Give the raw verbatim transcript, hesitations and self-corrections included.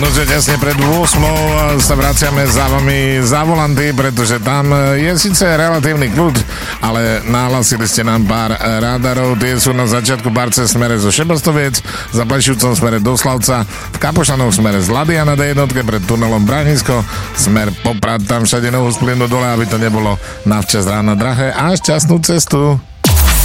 Nože tesne pred ôsmou sa vraciame za vami za volanty, pretože tam je síce relatívny kľud, ale nahlasili ste nám pár rádarov. Tie sú na začiatku Barce smere zo Šebastoviec, za Plešivcom smere do Slavca, v Kapošanov smere z Ladia na dé jednotke pred tunelom Branisko, smer Poprad, tam všade nohu z plynu dole, aby to nebolo navčas rána drahé, a šťastnú cestu.